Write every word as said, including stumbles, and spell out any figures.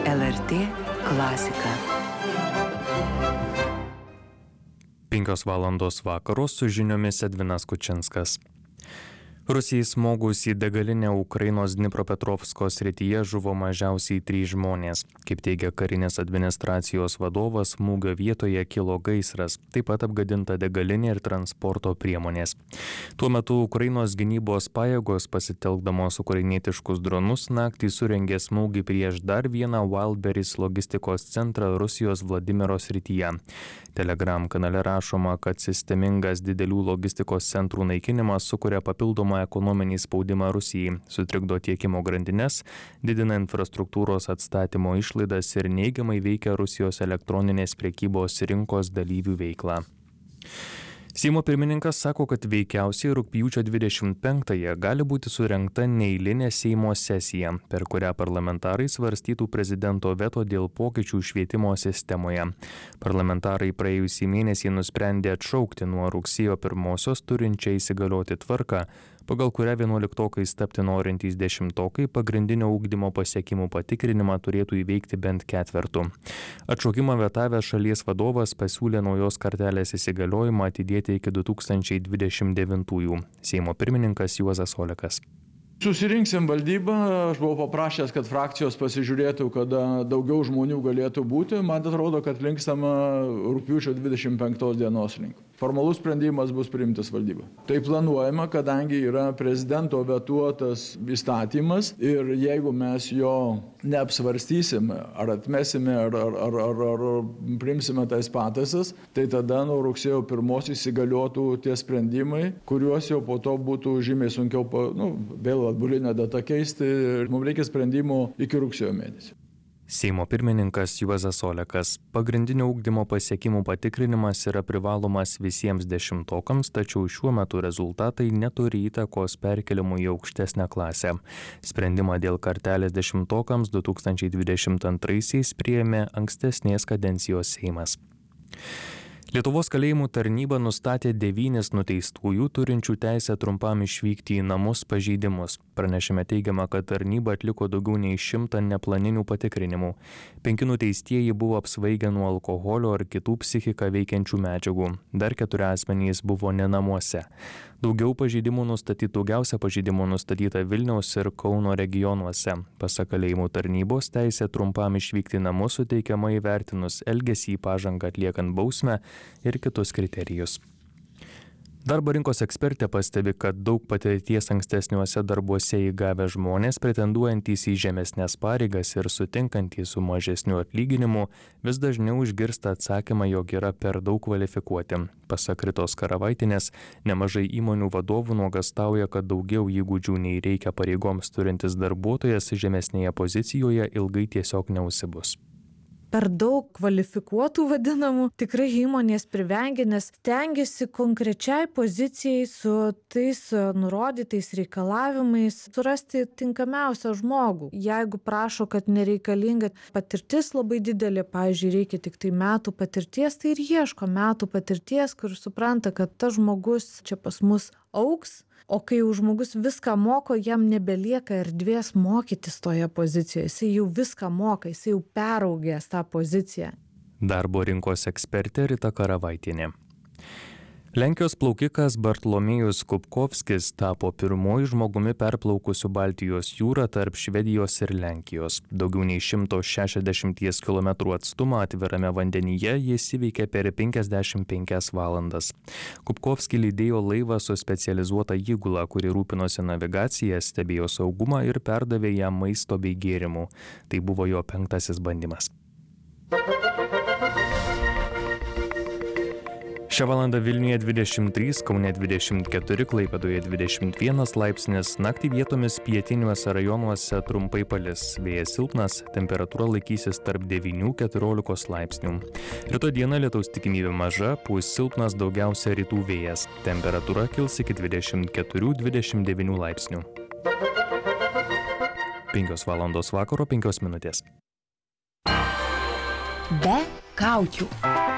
L R T klasika. Penkios valandos vakaro su žiniomis Edvinas Kučinskas. Rusijai smogus į degalinę Ukrainos Dnipropetrovsko srityje žuvo mažiausiai trys žmonės. Kaip teigia karinės administracijos vadovas, smūgio vietoje kilo gaisras, taip pat apgadinta degalinė ir transporto priemonės. Tuo metu Ukrainos gynybos pajėgos, pasitelkdamos ukrainietiškus dronus, naktį surengė smūgį prieš dar vieną Wildberries logistikos centrą Rusijos Vladimiro srityje. Telegram kanale rašoma, kad sistemingas didelių logistikos centrų naikinimas sukuria papildomą ekonominį spaudimą Rusijai, sutrikdo tiekimo grandines, didina infrastruktūros atstatymo išlaidas ir neigiamai veikia Rusijos elektroninės prekybos rinkos dalyvių veiklą. Seimo pirmininkas sako, kad veikiausiai rugpjūčio dvidešimt penktąją gali būti surengta neeilinė Seimo sesija, per kurią parlamentarai svarstytų prezidento veto dėl pokyčių švietimo sistemoje. Parlamentarai praėjusį mėnesį nusprendė atšaukti nuo rugsėjo pirmosios turinčią įsigalioti tvarką, pagal kurią vienuoliktokais tapti norintys dešimtokai pagrindinio ugdymo pasiekimų patikrinimą turėtų įveikti bent ketvertu. Atšaukimą vetavęs šalies vadovas pasiūlė naujos kartelės įsigaliojimą atidėti iki du tūkstančiai dvidešimt devintųjų. Seimo pirmininkas Juozas Olekas. Susirinksim valdybą, aš buvau paprašęs, kad frakcijos pasižiūrėtų, kada daugiau žmonių galėtų būti. Man atrodo, kad linkstama rugpjūčio dvidešimt penktos dienos link. Formalus sprendimas bus priimtas valdyba. Tai planuojama, kadangi yra prezidento vetuotas įstatymas ir jeigu mes jo neapsvarstysime, ar atmesime, ar, ar, ar, ar, ar priimsime tais pataisas, tai tada nuo rugsėjo pirmos įsigaliotų tie sprendimai, kuriuos jau po to būtų žymiai sunkiau, nu, vėl atbulinę datą keisti. Mums reikia sprendimo iki rugsėjo mėnesio. Seimo pirmininkas Juozas Olekas. Pagrindinio ugdymo pasiekimų patikrinimas yra privalomas visiems dešimtokams, tačiau šiuo metu rezultatai neturi įtakos perkelimui į aukštesnę klasę. Sprendimą dėl kartelės dešimtokams du tūkstančiai dvidešimt antraisiais priėmė ankstesnės kadencijos Seimas. Lietuvos kalėjimų tarnyba nustatė devynis nuteistųjų turinčių teisę trumpam išvykti į namus pažeidimus. Pranešime teigiama, kad tarnyba atliko daugiau nei šimtą neplaninių patikrinimų. Penki nuteistieji buvo apsvaigę nuo alkoholio ar kitų psichiką veikiančių medžiagų. Dar keturi asmenys buvo ne namuose. Daugiau pažeidimų nustatyta, daugiausia pažeidimų nustatyta Vilniaus ir Kauno regionuose. Pasak kalėjimų tarnybos, teisė trumpam išvykti į namus suteikiama įvertinus elgesį, pažangą atliekant bausmę ir kitus kriterijus. Darbo rinkos ekspertė pastebi, kad daug patirties ankstesniuose darbuose įgavę žmonės, pretenduojantys į žemesnės pareigas ir sutinkantys su mažesniu atlyginimu, vis dažniau išgirsta atsakymą, jog yra per daug kvalifikuoti. Pasak Ritos Karavaitienės, nemažai įmonių vadovų nuogąstauja, kad daugiau įgūdžių nei reikia pareigoms turintis darbuotojas žemesnėje pozicijoje ilgai tiesiog neužsibus. Per daug kvalifikuotų vadinamų tikrai įmonės privengia, nes stengiasi konkrečiai pozicijai su tais nurodytais reikalavimais surasti tinkamiausią žmogų. Jeigu prašo, kad nereikalinga patirtis labai didelė, pavyzdžiui, reikia tik tai metų patirties, tai ir ieško metų patirties, kur supranta, kad tas žmogus čia pas mus augs. O kai jau žmogus viską moko, jam nebelieka erdvės mokytis toje pozicijoje. Jis jau viską moka, jis jau peraugęs tą poziciją. Darbo rinkos ekspertė Rita Karavaitienė. Lenkijos plaukikas Bartlomiejus Kupkovskis tapo pirmuoju žmogumi perplaukusiu Baltijos jūrą tarp Švedijos ir Lenkijos. Daugiau nei šimto šešiasdešimt kilometrų atstumą atvirame vandenyje jis įveikė per penkiasdešimt penkias valandas. Kupkovskį lydėjo laivas su specializuota įgula, kuri rūpinosi navigacija, stebėjo saugumą ir perdavė jam maisto bei gėrimų. Tai buvo jo penktasis bandymas. Šią valandą Vilniuje dvidešimt trys, Kaune dvidešimt keturi, Klaipėdoje dvidešimt vienas laipsnis, naktį vietomis pietiniuose rajonuose trumpai palis, vėjas silpnas, temperatūra laikysis tarp devynių iki keturiolikos laipsnių. Rytoj dieną lietaus tikimybė maža, pūs silpnas daugiausia rytų vėjas, temperatūra kils iki dvidešimt keturių iki dvidešimt devynių laipsnių. penkios valandos vakaro, penkios minutės. Be kaukių.